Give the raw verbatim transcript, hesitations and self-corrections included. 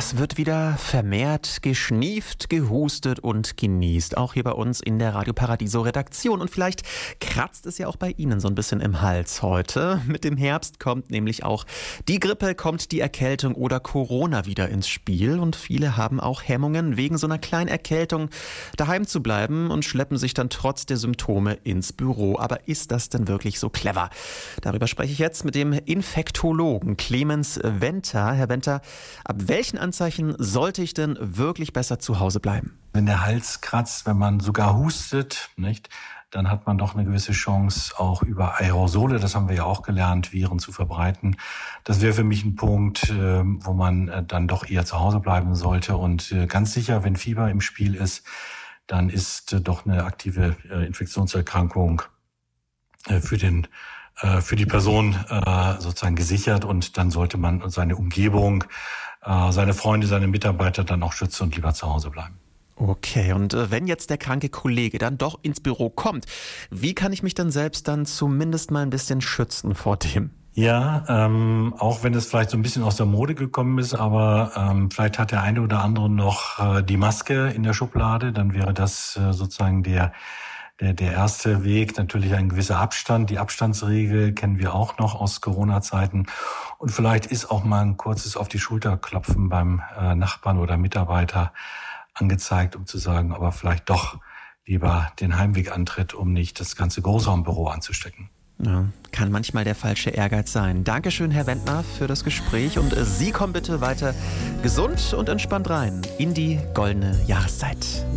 Es wird wieder vermehrt geschnieft, gehustet und genießt. Auch hier bei uns in der Radio Paradiso Redaktion. Und vielleicht kratzt es ja auch bei Ihnen so ein bisschen im Hals heute. Mit dem Herbst kommt nämlich auch die Grippe, kommt die Erkältung oder Corona wieder ins Spiel. Und viele haben auch Hemmungen, wegen so einer kleinen Erkältung daheim zu bleiben und schleppen sich dann trotz der Symptome ins Büro. Aber ist das denn wirklich so clever? Darüber spreche ich jetzt mit dem Infektologen Clemens Venter. Herr Venter, ab welchen Anzeichen sollte ich denn wirklich besser zu Hause bleiben? Wenn der Hals kratzt, wenn man sogar hustet, nicht, dann hat man doch eine gewisse Chance, auch über Aerosole, das haben wir ja auch gelernt, Viren zu verbreiten. Das wäre für mich ein Punkt, wo man dann doch eher zu Hause bleiben sollte. Und ganz sicher, wenn Fieber im Spiel ist, dann ist doch eine aktive Infektionserkrankung für den für die Person sozusagen gesichert, und dann sollte man seine Umgebung, seine Freunde, seine Mitarbeiter dann auch schützen und lieber zu Hause bleiben. Okay, und äh, wenn jetzt der kranke Kollege dann doch ins Büro kommt, wie kann ich mich dann selbst dann zumindest mal ein bisschen schützen vor dem? Ja, ähm, auch wenn es vielleicht so ein bisschen aus der Mode gekommen ist, aber ähm, vielleicht hat der eine oder andere noch äh, die Maske in der Schublade, dann wäre das äh, sozusagen der Der, der erste Weg, natürlich ein gewisser Abstand. Die Abstandsregel kennen wir auch noch aus Corona-Zeiten. Und vielleicht ist auch mal ein kurzes auf die Schulter klopfen beim äh, Nachbarn oder Mitarbeiter angezeigt, um zu sagen, aber vielleicht doch lieber den Heimweg antritt, um nicht das ganze Großraumbüro anzustecken. Ja, kann manchmal der falsche Ehrgeiz sein. Dankeschön, Herr Venter, für das Gespräch. Und äh, Sie kommen bitte weiter gesund und entspannt rein in die goldene Jahreszeit.